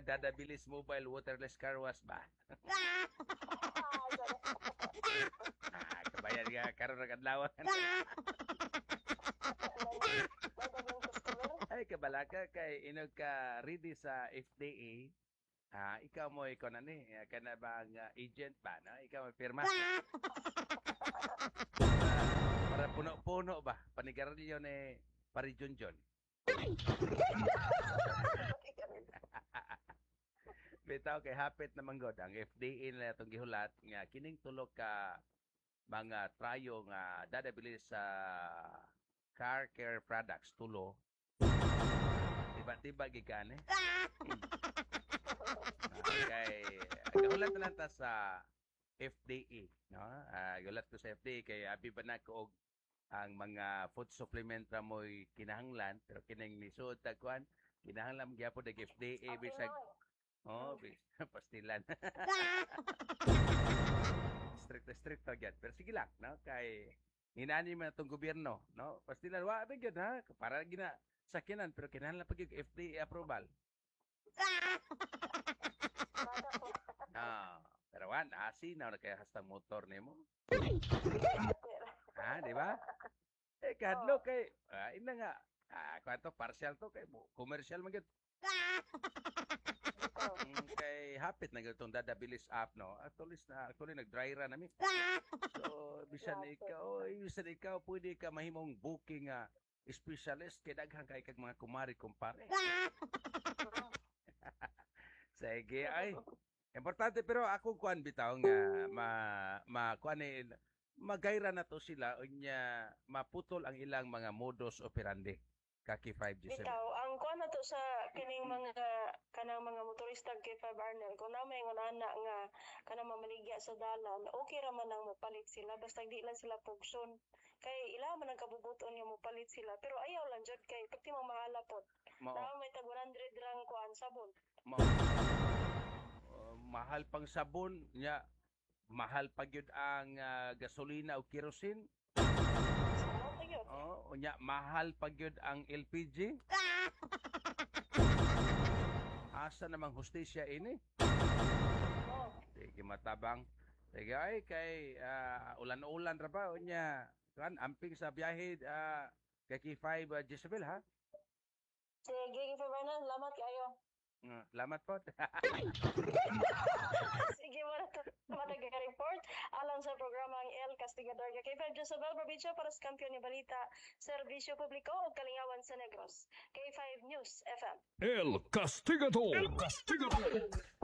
Dadabilis Mobile Waterless Car Wash ba? Kabayan nga karon ng adlaw. Ay kabalaka kay inog ka ready sa FDA. Ikaw mo ikaw na ni kana bang agent ba no? Ikaw mo pirma. Para puno-puno ba? Panigarilyo ni Parijunjon. Bitaw kay hapit na manggod ang FDA nila itong gihulat nga kining tulo ka mga trayo nga dadabili sa car care products tulo. Tiba-tiba gikan eh. Kay gihulat na lang ta sa FDA, no? Gihulat ko sa FDA kay abi ba na ko og ang mga food supplement ra mo'y kinahanglan pero kining lisod ta kuan kinahanglan gyapon ng FDA bisag pastilan. Strict agad. Pero sige lang, no? Kay hinani man itong gobyerno, no? Pastilan, wa ba yun, ha? Para gina sakinan, pero kinahanglan pag yung FDA approval. Pero wan, na kaya hasta motor nimo. Di ba? Kadlo kay, ina nga, kwanto, partial to, kay commercial man yun. Kay hapit na itong dadabilis app, no? Actually nag-dry run namin. So, bisan ikaw, pwede ka mahimong booking specialist kay daghang kay kag mga kumari kumpare. Sige, ay. Importante pero ako kuan bitaw nga magayra na to sila unya maputol ang ilang mga modus operandi kaki 5G7. Bitaw, ang kuan na to sa kining mga kanang mga motorista K5 Arnel, kung na may ngunana nga kanang mamaligya sa dalan, okay ra man ang mopalit sila basta di lang sila pugson. Kay ila man ang kabubuton nga mopalit sila, pero ayaw lang jud kay pagti mahala pod. Na may tag 100 rang kuan sabon. Mahal pang sabon nya mahal pa gyud ang gasolina o kerosene. Unya mahal pa gyud ang LPG. Asa namang hustisya ini? Sige matabang. Sige ay kay ulan-ulan ra ba unya kan amping sa biyahe kay K5 Jezebel ha. Sige K5 Arnel, salamat kayo. Salamat po. Sige mo na ito. Matag-report alang sa programang El Castigador. K5 Jezebel Provincia para sa Kampiyon ni Balita, Serbisyo Publiko o Kalingawan sa Negros. K5 News FM. El Castigador.